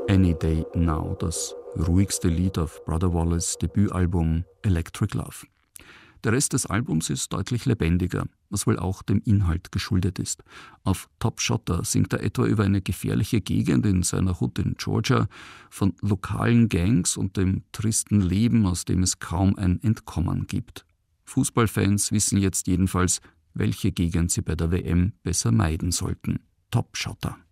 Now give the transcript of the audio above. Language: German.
Any Day Now, das ruhigste Lied auf Brother Wallace' Debütalbum Electric Love. Der Rest des Albums ist deutlich lebendiger, was wohl auch dem Inhalt geschuldet ist. Auf Top Shotter singt er etwa über eine gefährliche Gegend in seiner Hood in Georgia, von lokalen Gangs und dem tristen Leben, aus dem es kaum ein Entkommen gibt. Fußballfans wissen jetzt jedenfalls, welche Gegend sie bei der WM besser meiden sollten. Top Shotter.